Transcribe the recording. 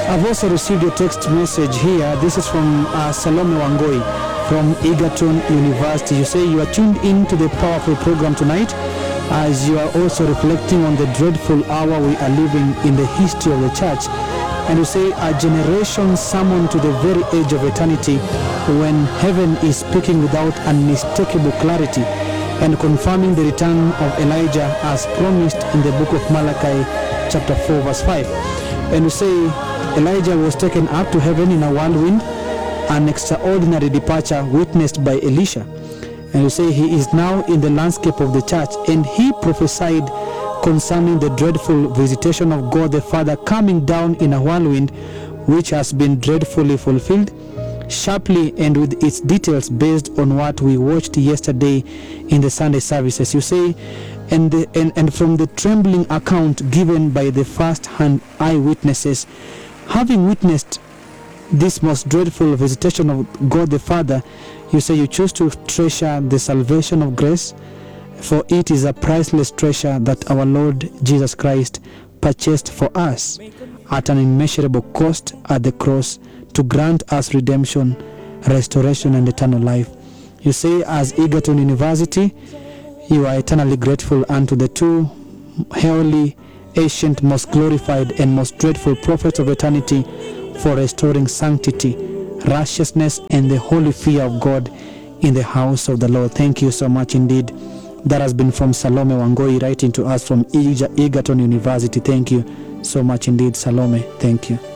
I've also received a text message here. This is from Salome Wangoi from Egerton University. You say you are tuned in to the powerful program tonight as you are also reflecting on the dreadful hour we are living in the history of the church. And you say a generation summoned to the very edge of eternity when heaven is speaking without unmistakable clarity and confirming the return of Elijah as promised in the book of Malachi chapter 4 verse 5. And you say Elijah was taken up to heaven in a whirlwind, an extraordinary departure witnessed by Elisha. And you say he is now in the landscape of the church, and he prophesied concerning the dreadful visitation of God the Father coming down in a whirlwind, which has been dreadfully fulfilled, sharply and with its details based on what we watched yesterday in the Sunday services. You say, and from the trembling account given by the first-hand eyewitnesses, having witnessed this most dreadful visitation of God the Father, you say you choose to treasure the salvation of grace, for it is a priceless treasure that our Lord Jesus Christ purchased for us at an immeasurable cost at the cross to grant us redemption, restoration, and eternal life. You say, as Egerton University, you are eternally grateful unto the two holy, ancient, most glorified, and most dreadful prophets of eternity for restoring sanctity, righteousness, and the holy fear of God in the house of the Lord. Thank you so much indeed. That has been from Salome Wangoi, writing to us from Egerton University. Thank you so much indeed, Salome. Thank you.